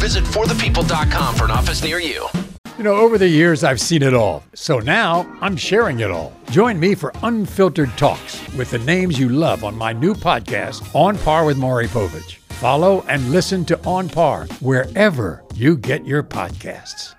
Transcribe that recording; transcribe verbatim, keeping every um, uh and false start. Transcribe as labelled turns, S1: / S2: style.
S1: visit for the people dot com for an office near you.
S2: You know, over the years, I've seen it all. So now I'm sharing it all. Join me for Unfiltered Talks with the names you love on my new podcast, On Par with Maury Povich. Follow and listen to On Par wherever you get your podcasts.